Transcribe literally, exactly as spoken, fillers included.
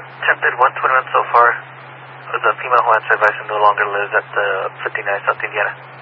Tempted one twenty-one so far. The female who answered advice no longer lives at the fifty-nine South Indiana.